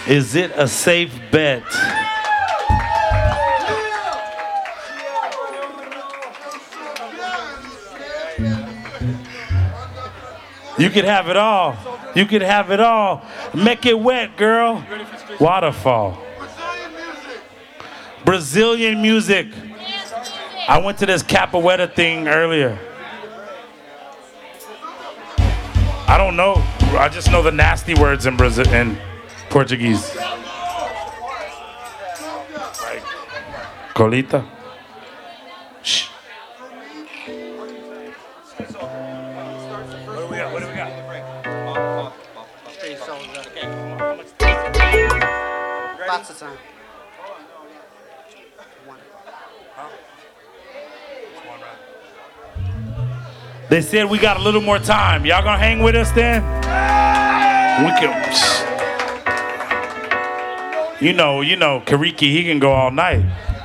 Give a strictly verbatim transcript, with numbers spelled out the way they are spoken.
Is it a safe bet? You could have it all. You could have it all. Make it wet, girl. Waterfall. Brazilian music. I went to this capoeira thing earlier. I don't know. I just know the nasty words in Brazil in Portuguese. Like colita. Shh. What do we got? What do we got? Lots of time. They said we got a little more time. Y'all gonna hang with us then? We can. You know, you know, Kariki, he can go all night.